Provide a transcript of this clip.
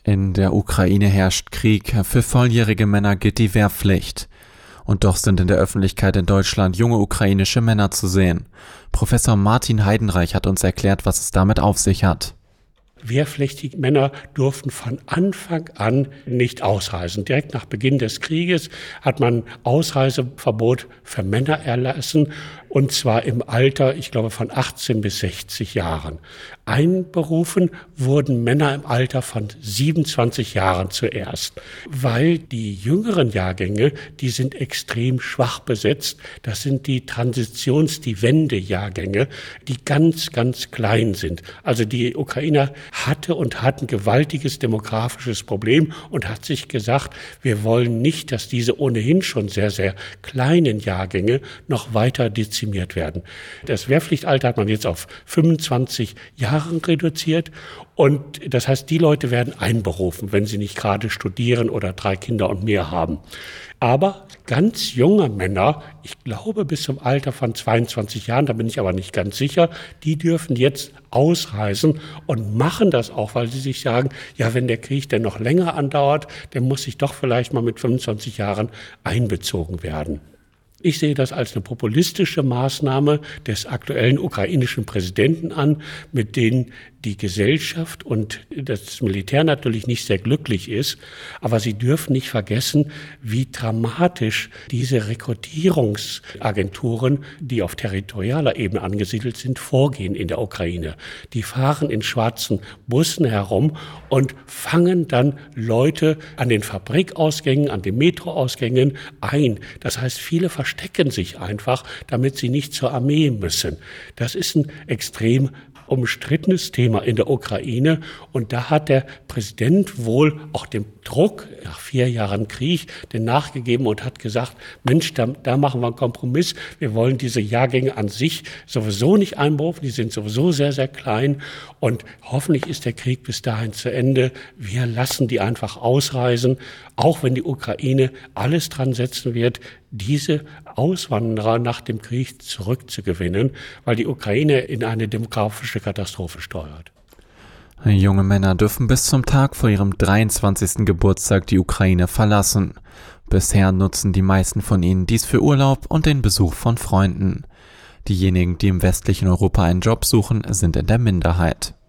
In der Ukraine herrscht Krieg. Für volljährige Männer gilt die Wehrpflicht. Und doch sind in der Öffentlichkeit in Deutschland junge ukrainische Männer zu sehen. Professor Martin Heidenreich hat uns erklärt, was es damit auf sich hat. Wehrpflichtige Männer durften von Anfang an nicht ausreisen. Direkt nach Beginn des Krieges hat man Ausreiseverbot für Männer erlassen, und zwar im Alter, ich glaube, von 18 bis 60 Jahren. Einberufen wurden Männer im Alter von 27 Jahren zuerst, weil die jüngeren Jahrgänge, die sind extrem schwach besetzt. Das sind die die Wendejahrgänge, die ganz, ganz klein sind. Also die Ukrainer hat ein gewaltiges demografisches Problem und hat sich gesagt, wir wollen nicht, dass diese ohnehin schon sehr, sehr kleinen Jahrgänge noch weiter dezimiert werden. Das Wehrpflichtalter hat man jetzt auf 25 Jahren reduziert, und das heißt, die Leute werden einberufen, wenn sie nicht gerade studieren oder 3 Kinder und mehr haben. Aber ganz junge Männer, ich glaube bis zum Alter von 22 Jahren, da bin ich aber nicht ganz sicher, die dürfen jetzt ausreisen und machen das auch, weil sie sich sagen, ja, wenn der Krieg denn noch länger andauert, dann muss ich doch vielleicht mal mit 25 Jahren einbezogen werden. Ich sehe das als eine populistische Maßnahme des aktuellen ukrainischen Präsidenten an, mit denen die Gesellschaft und das Militär natürlich nicht sehr glücklich ist. Aber Sie dürfen nicht vergessen, wie dramatisch diese Rekrutierungsagenturen, die auf territorialer Ebene angesiedelt sind, vorgehen in der Ukraine. Die fahren in schwarzen Bussen herum und fangen dann Leute an den Fabrikausgängen, an den Metroausgängen ein. Das heißt, viele verstecken sich einfach, damit sie nicht zur Armee müssen. Das ist ein extrem umstrittenes Thema in der Ukraine, und da hat der Präsident wohl auch dem Druck nach 4 Jahren Krieg den nachgegeben und hat gesagt, Mensch, da machen wir einen Kompromiss. Wir wollen diese Jahrgänge an sich sowieso nicht einberufen, die sind sowieso sehr, sehr klein, und hoffentlich ist der Krieg bis dahin zu Ende. Wir lassen die einfach ausreisen, auch wenn die Ukraine alles dran setzen wird, diese Auswanderer nach dem Krieg zurückzugewinnen, weil die Ukraine in eine demografische Katastrophe steuert. Junge Männer dürfen bis zum Tag vor ihrem 23. Geburtstag die Ukraine verlassen. Bisher nutzen die meisten von ihnen dies für Urlaub und den Besuch von Freunden. Diejenigen, die im westlichen Europa einen Job suchen, sind in der Minderheit.